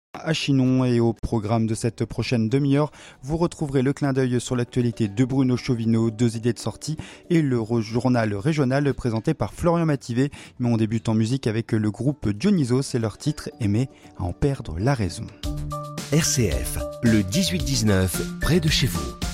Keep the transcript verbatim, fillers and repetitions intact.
À Chinon et au programme de cette prochaine demi-heure, vous retrouverez le clin d'œil sur l'actualité de Bruno Chauvineau, deux idées de sortie et le journal régional présenté par Florian Mativet. Mais on débute en musique avec le groupe Dionysos et leur titre Aimer à en perdre la raison. R C F, le dix-huit dix-neuf, près de chez vous.